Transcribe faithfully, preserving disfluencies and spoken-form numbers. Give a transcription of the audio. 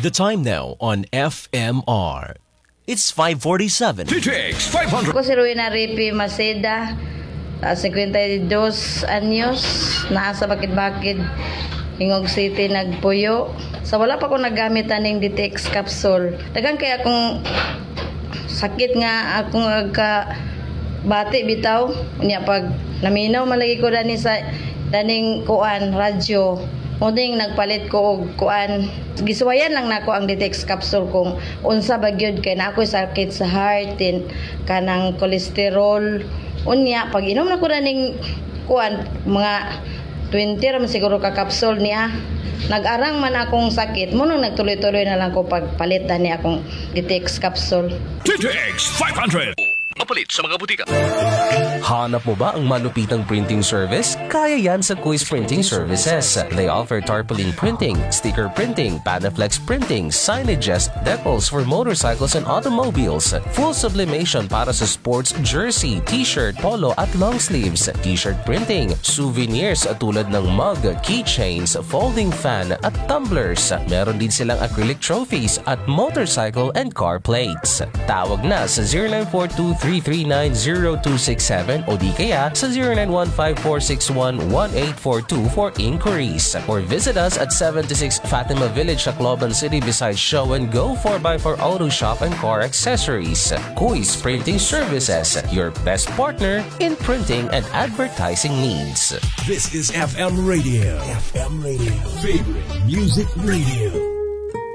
The time now on F M R. It's five forty-seven. T T X five hundred. Ako si Rowena Ripi Maceda, uh, fifty-two anyos, nasa bakid-bakid, Ingog City, nagpuyo. Sa wala pa ko nagamit aning D T X capsule. Dagan kaya akong sakit nga akong agka bati bitaw. Unya pag naminaw malagi ko dani sa daning kuan radyo. Muning nagpalit ko og kuan. Gisuwayan lang nako ang D T X capsule kung unsa ba gyud kay na ako sakit sa heart din kanang cholesterol. Unya pag inom na ko ning kuan mga twenty ra man siguro ka capsule niya. Nag-arang man akong sakit, munong nagtuloy-tuloy na lang ko pagpalit ni akong D T X capsule. T T X five hundred. Papalit sa mga butika. Hanap mo ba ang malupitang printing service? Kaya yan sa Kuis Printing Services. They offer tarpaulin printing, sticker printing, Panaflex printing, signages, decals for motorcycles and automobiles, full sublimation para sa sports jersey, t-shirt, polo at long sleeves, t-shirt printing, souvenirs tulad ng mug, keychains, folding fan at tumblers. Meron din silang acrylic trophies at motorcycle and car plates. Tawag na sa zero nine four two three three nine zero two six seven o di kaya sa zero nine one five four six one one eight four two for inquiries. Or visit us at seventy-six Fatima Village, Tacloban City beside Show and Go four by four Auto Shop and Car Accessories. Kuis Printing Services, your best partner in printing and advertising needs. This is F M Radio. F M Radio. Favorite Music Radio.